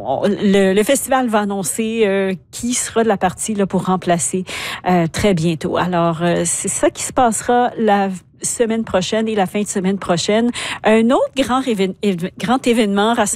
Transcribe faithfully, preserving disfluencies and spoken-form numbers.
on, le, le festival va annoncer euh, qui sera de la partie là, pour remplacer euh, très bientôt. Alors, euh, c'est ça qui se passera la semaine prochaine et la fin de semaine prochaine. Un autre grand, éve- éve- grand événement